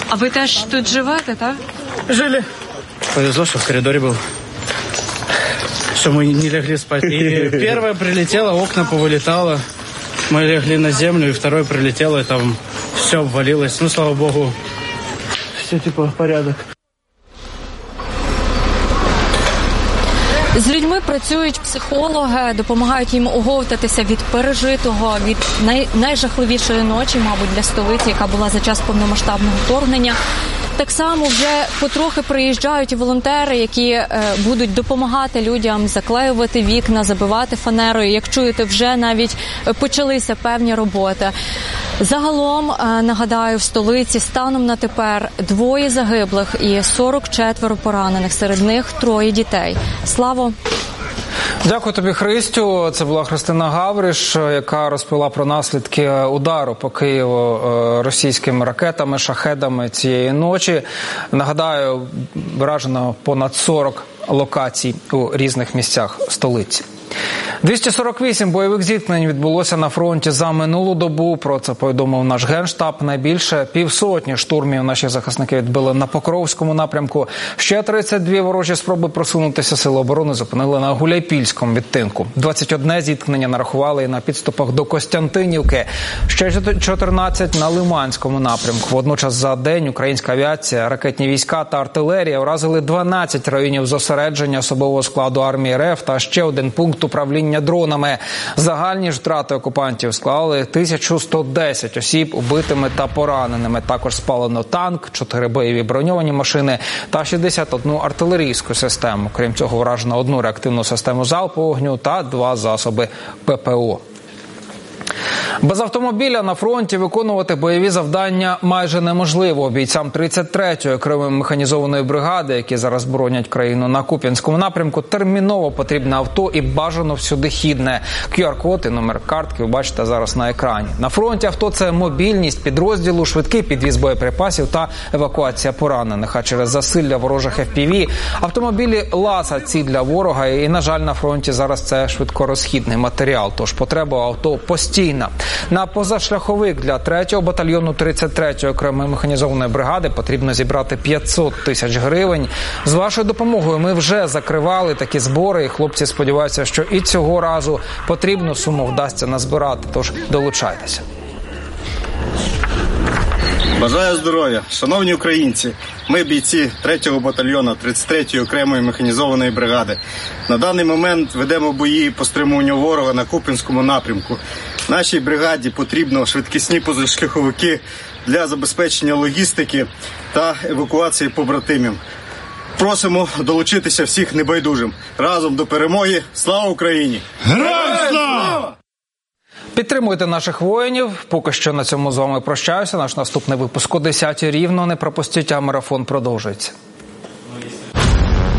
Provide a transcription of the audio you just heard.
А ви теж тут живете, так? Жили. Повезло, что в коридоре был. Что мы не легли спать. И первое прилетело, окна повылетало. Мы легли на землю, и второе прилетело, и там все обвалилось. Ну, слава богу, все типа в порядок. З людьми працюють психологи, допомагають їм оговтатися від пережитого, від найжахливішої ночі, мабуть, для столиці, яка була за час повномасштабного вторгнення. Так само вже потрохи приїжджають і волонтери, які будуть допомагати людям заклеювати вікна, забивати фанерою. Як чуєте, вже навіть почалися певні роботи. Загалом, нагадаю, в столиці станом на тепер 2 загиблих і 44 поранених. Серед них 3 дітей. Славо! Дякую тобі, Христю. Це була Христина Гавриш, яка розповіла про наслідки удару по Києву російськими ракетами, шахедами цієї ночі. Нагадаю, вражено понад 40 локацій у різних місцях столиці. 248 бойових зіткнень відбулося на фронті за минулу добу. Про це повідомив наш Генштаб. Найбільше 150 штурмів наші захисники відбили на Покровському напрямку. Ще 32 ворожі спроби просунутися сили оборони зупинили на Гуляйпільському відтинку. 21 зіткнення нарахували і на підступах до Костянтинівки. Ще 14 на Лиманському напрямку. Водночас за день українська авіація, ракетні війська та артилерія вразили 12 районів зосередження особового складу армії РФ та ще 1 пункт управління дронами. Загальні ж втрати окупантів склали 1110 осіб убитими та пораненими. Також спалено танк, 4 бойові броньовані машини та 61 артилерійську систему. Крім цього, вражено 1 реактивну систему залпового вогню та 2 засоби ППО. Без автомобіля на фронті виконувати бойові завдання майже неможливо. Бійцям 33-ї окремої механізованої бригади, які зараз боронять країну на Куп'янському напрямку, терміново потрібне авто і бажано всюдихідне. QR-код і номер картки ви бачите зараз на екрані. На фронті авто – це мобільність підрозділу, швидкий підвіз боєприпасів та евакуація поранених. А через засилля ворожих FPV автомобілі – ласа ціль для ворога. І, на жаль, на фронті зараз це швидкорозхідний матеріал. Тож потреба авто постійна. На позашляховик для 3-го батальйону 33-ї окремої механізованої бригади потрібно зібрати 500 тисяч гривень. З вашою допомогою ми вже закривали такі збори, і хлопці сподіваються, що і цього разу потрібну суму вдасться назбирати. Тож долучайтеся. Бажаю здоров'я. Шановні українці, ми бійці 3-го батальйону 33-ї окремої механізованої бригади. На даний момент ведемо бої по стримуванню ворога на Куп'янському напрямку. Нашій бригаді потрібно швидкісні позашляховики для забезпечення логістики та евакуації побратимів. Просимо долучитися всіх небайдужим. Разом до перемоги. Слава Україні! Героям слава! Підтримуйте наших воїнів. Поки що на цьому з вами прощаюся. Наш наступний випуск о 10-й рівно. Не пропустіть, а марафон продовжується.